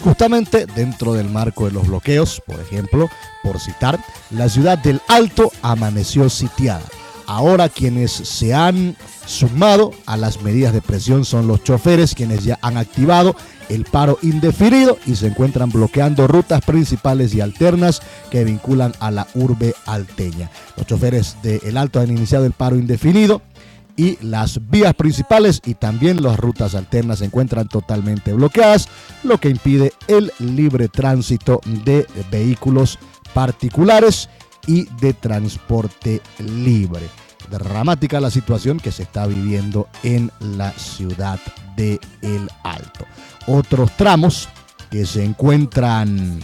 justamente dentro del marco de los bloqueos, por ejemplo, por citar, la ciudad del Alto amaneció sitiada. Ahora quienes se han sumado a las medidas de presión son los choferes, quienes ya han activado el paro indefinido y se encuentran bloqueando rutas principales y alternas que vinculan a la urbe alteña. Los choferes de El Alto han iniciado el paro indefinido y las vías principales y también las rutas alternas se encuentran totalmente bloqueadas, lo que impide el libre tránsito de vehículos particulares y de transporte libre. Dramática la situación que se está viviendo en la ciudad de El Alto. Otros tramos que se encuentran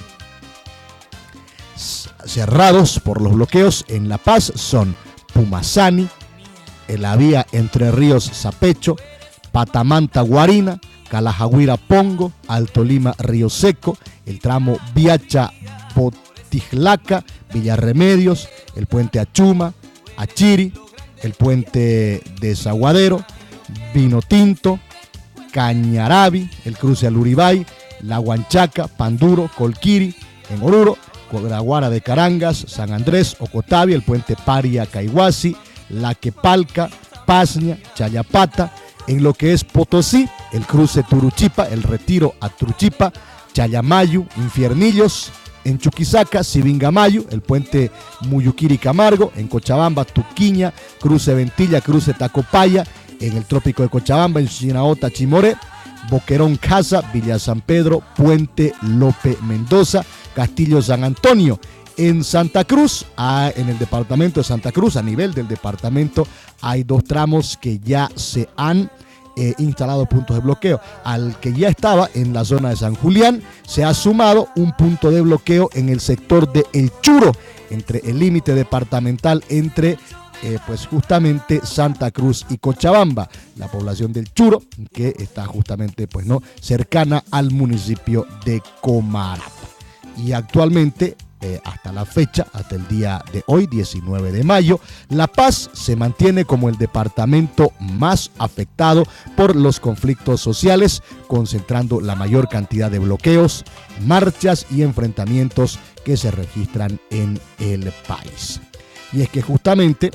cerrados por los bloqueos en La Paz son Pumasani, la vía Entre Ríos Zapecho, Patamanta Guarina, Calajahuira Pongo, Alto Lima Río Seco, el tramo Viacha Botijlaca, Villarremedios, el puente Achuma, Achiri, el puente de Zaguadero, Vino Tinto, Cañarabi, el cruce al Uribay, La Huanchaca, Panduro, Colquiri, en Oruro, Cograguara de Carangas, San Andrés, Ocotavi, el puente Paria Caihuasi, La Quepalca, Pasña, Chayapata, en lo que es Potosí, el cruce Turuchipa, el retiro a Turuchipa, Chayamayu, Infiernillos, en Chuquisaca, Sibingamayu, el puente Muyuquiri Camargo, en Cochabamba, Tuquiña, cruce Ventilla, cruce Tacopaya, en el trópico de Cochabamba, en Chinaota, Chimoré, Boquerón Casa, Villa San Pedro, Puente Lope Mendoza, Castillo San Antonio. En Santa Cruz, en el departamento de Santa Cruz, a nivel del departamento, hay dos tramos que ya se han instalado puntos de bloqueo. Al que ya estaba en la zona de San Julián, se ha sumado un punto de bloqueo en el sector de El Churo, entre el límite departamental entre pues justamente Santa Cruz y Cochabamba, la población del Churo, que está justamente pues no cercana al municipio de Comarapa. Y actualmente hasta la fecha, hasta el día de hoy, 19 de mayo, La Paz se mantiene como el departamento más afectado por los conflictos sociales, concentrando la mayor cantidad de bloqueos, marchas y enfrentamientos que se registran en el país. Y es que justamente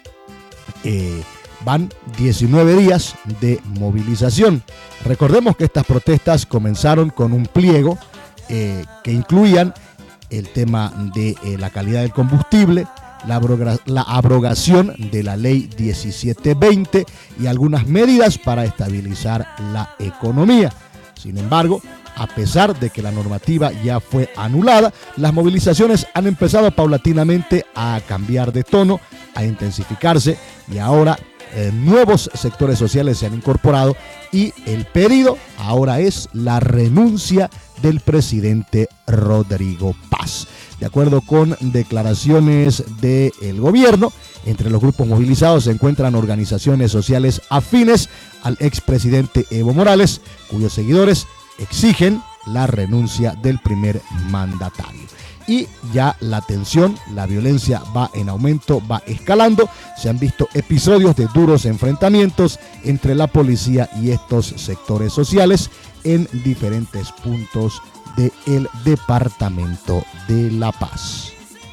van 19 días de movilización. Recordemos que estas protestas comenzaron con un pliego que incluían el tema de la calidad del combustible, la abrogación de la ley 1720 y algunas medidas para estabilizar la economía. Sin embargo, a pesar de que la normativa ya fue anulada, las movilizaciones han empezado paulatinamente a cambiar de tono, a intensificarse y ahora nuevos sectores sociales se han incorporado y el pedido ahora es la renuncia del presidente Rodrigo Paz. De acuerdo con declaraciones del gobierno, entre los grupos movilizados se encuentran organizaciones sociales afines al expresidente Evo Morales, cuyos seguidores exigen la renuncia del primer mandatario. Y ya la tensión, la violencia va en aumento, va escalando. Se han visto episodios de duros enfrentamientos entre la policía y estos sectores sociales en diferentes puntos del departamento de La Paz.